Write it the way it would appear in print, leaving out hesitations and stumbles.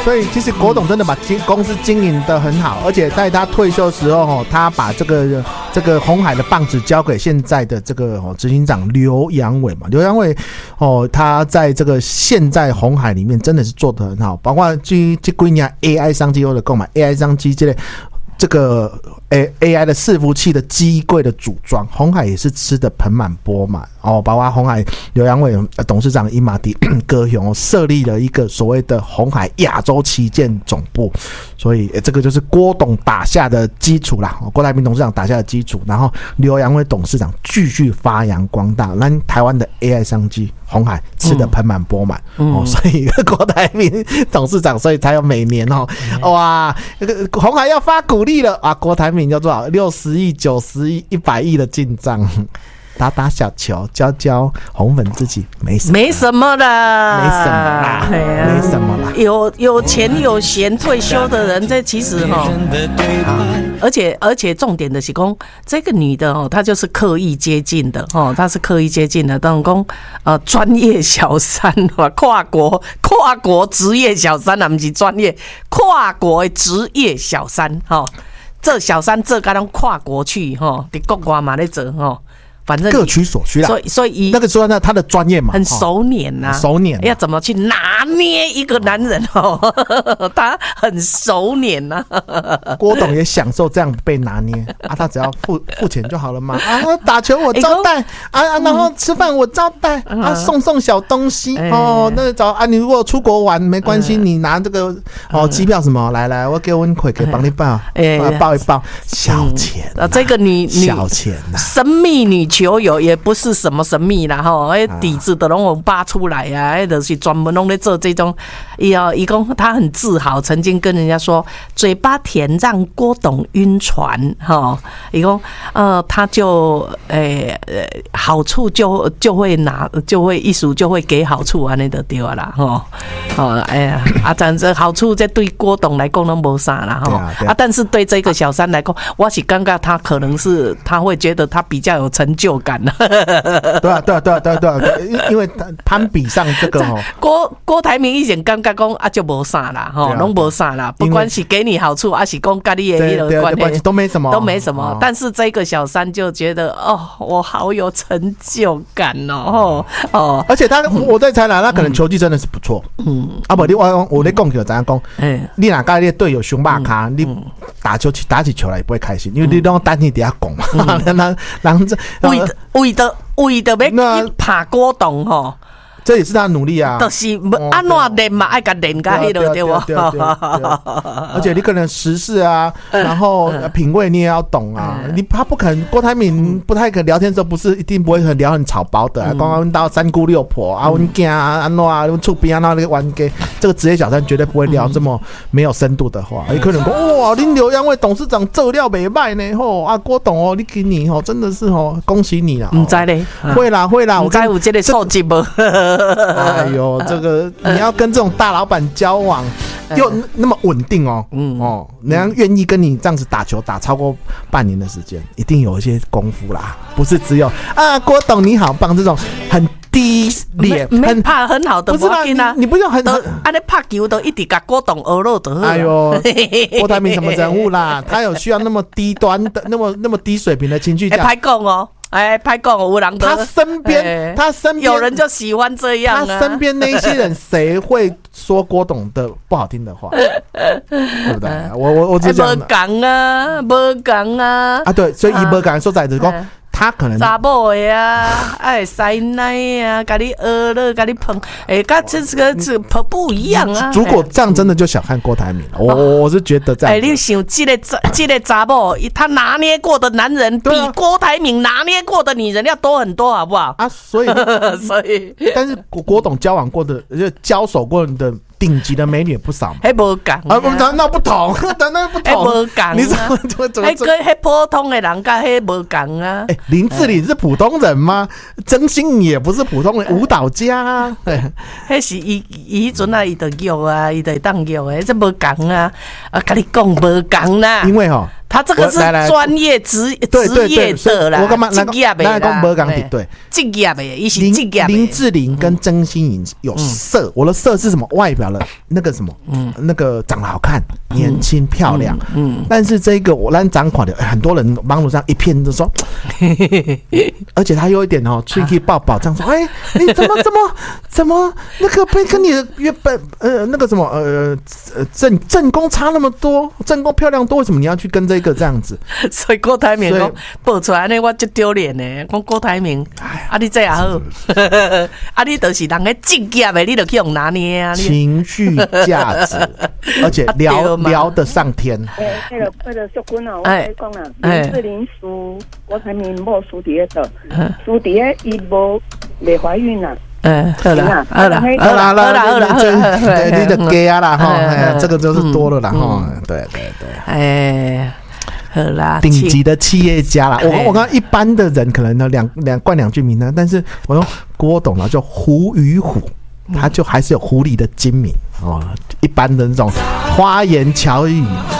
所以其实郭董真的把公司经营得很好，而且在他退休的时候，他把这个鸿海的棒子交给现在的这个执行长刘扬伟嘛。刘扬伟他在这个现在鸿海里面真的是做得很好，包括这几年 AI 商机的购买 AI 商机这个 AI 的伺服器的机柜的组装，鸿海也是吃得盆满钵满包括鸿海刘扬伟董事长伊马迪高雄设立了一个所谓的鸿海亚洲旗舰总部，所以这个就是郭董打下的基础啦，郭台铭董事长打下的基础，然后刘扬伟董事长继续发扬光大，让台湾的 AI 商机鸿海吃得盆满钵满所以郭台铭董事长，所以才有每年哇，鸿海要发股利了啊，郭台铭要多少60亿、90亿、100亿的进账。打打小球，教红粉自己没什么啦，没什么啦。 有钱有闲退休的人，这其实而且重点的是说，这个女的她就是刻意接近的她是刻意接近的，等于说专业小三跨国职业小三不是专业跨国职业小三这小三这个人跨国去在国外嘛在做反正各取所需啦， 所以那个说他的专业嘛， 很熟稔呐， 熟稔要怎么去拿捏一个男人他很熟稔呐。 郭董也享受这样被拿捏他只要付钱就好了嘛打球我招待然后吃饭我招待送小东西那找你如果出国玩没关系，你拿这个机票什么来，我给温奎给帮你报报一报，小钱这个女小钱神秘女球友也不是什么神秘啦底子都拢扒出来就是专门弄在做这种一共他很自豪，曾经跟人家说嘴巴甜让郭董晕船一共他就好处就会拿，就会一数就会给好处安尼就对啦但这好处这对郭董来讲都没啥啦但是对这个小三来讲，我是感觉他可能是他会觉得他比较有成就感对啊，因为攀比上这个郭台铭以前感觉讲就没啥啦拢没啥啦，不管是给你好处还是讲跟你的那个关系都没什么但是这个小三就觉得我好有成就感而且我在猜啦，他可能球技真的是不错不我在讲就怎样讲你哪跟你的队友凶霸卡你打起球来也不会开心，因为你都担心底下拱嘛为的要拍郭董这也是他的努力啊， 就是安怎练嘛，爱甲练甲迄个对不？ 而且你可能时事啊，然后品味你也要懂啊。他不可能，郭台铭不太可能聊天的时候不是一定不会聊很草包的，刚刚到三姑六婆啊，阮囝啊，安怎啊，厝边啊那个玩家，这个职业小三绝对不会聊这么没有深度的话。也可能说哇，恁刘扬伟董事长做料袂歹呢郭董你今年真的是恭喜你啦。 唔知咧， 会啦， 唔知有这个触及无？ 哎呦，这个你要跟这种大老板交往，又那么稳定人家愿意跟你这样子打球打超过半年的时间，一定有一些功夫啦，不是只有郭董你好棒这种很低劣， 很怕很好的， 不是啦，你不用很你拍球都一直跟郭董学了的。 哎呦，郭台铭什么人物啦？他有需要那么低端的、那么低水平的情绪价？ 拍讲拍讲有人他身边有人就喜欢这样他身边那一些人谁会说郭董的不好听的话？对不对？我只讲没讲啊对，所以他没讲说在这讲。他可能查某的塞奶给你了给你捧跟这个不一样啊。 如果这样真的就小看郭台铭了，我是觉得这样你想这个查某他拿捏过的男人比郭台铭拿捏过的女人要多很多好不好所以但是郭董交往过的就交手过的顶级的美女也不少嘛， 还不讲那不同，那不同， 不讲， 你怎么还普通的人跟还不讲啊？ 林志玲是普通人吗？曾心怡也不是普通人，舞蹈家啊， 那是以前啊，伊就约啊，伊就当约的，这不讲啊，跟你讲不讲啦， 因为他这个是专业职业的啦， 我干嘛？那讲无讲对， 职业的，伊是职业的。 林志玲跟曾心颖有色，我的色是什么？外表的那个什么，那个长得好看、年轻、漂亮。但是这个我让掌款的很多人网络上一片都说，而且他有一点吹气抱抱这样说，哎，你怎么那个跟你的原本那个什么正宫差那么多，正宫漂亮多，为什么你要去跟这个这样子？ 所以郭台铭讲报出来呢，我就丢脸呢。讲郭台铭，你这也好，你就是人个职业的，你就去用拿捏啊。 情绪价值，而且聊得上天。 为了淑君啊，我跟你讲啊，林志玲输郭台铭无输伫迄度，输伫迄伊无未怀孕啊。 好啦， 对，你的给啊啦哈，这个就是多了啦哈，对， 好啦， 顶级的企业家啦，我刚一般的人可能呢冠两句名呢，但是我说郭董呢叫狐与虎，他就还是有狐狸的精明哦，一般的那种花言巧语